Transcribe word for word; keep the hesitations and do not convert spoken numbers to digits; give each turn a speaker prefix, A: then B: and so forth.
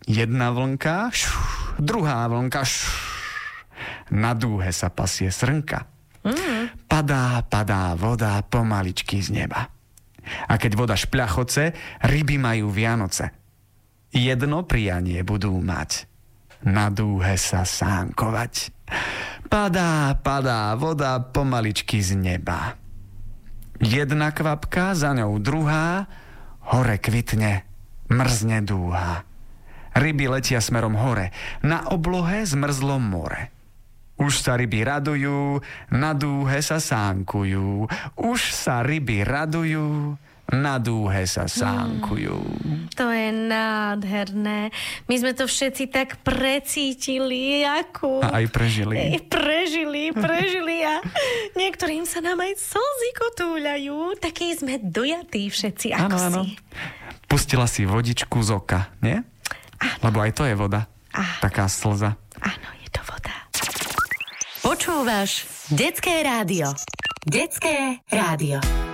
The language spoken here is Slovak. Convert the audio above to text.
A: Jedna vlnka, šuš, druhá vlnka, šuš, na dúhe sa pasie srnka. Mm. Padá, padá voda pomaličky z neba. A keď voda špľachoce, ryby majú Vianoce. Jedno prianie budú mať. Na dúhe sa sánkovať. Padá, padá voda pomaličky z neba. Jedna kvapka, za ňou druhá, hore kvitne, mrzne dúha. Ryby letia smerom hore, na oblohe zmrzlo more. Už sa ryby radujú, na dúhe sa sánkujú. Už sa ryby radujú, na dúhe sa sánkujú.
B: Hmm, to je nádherné. My sme to všetci tak precítili, ako...
A: A aj prežili.
B: Prežili, prežili a niektorým sa nám aj slzy kotúľajú. Takí sme dojatí všetci, ako
A: áno, áno.
B: si.
A: Pustila si vodičku z oka, nie?
B: Áno.
A: Lebo aj to je voda.
B: Áno.
A: Taká slza.
B: Áno, je to voda.
C: Počúvaš Detské rádio. Detské rádio.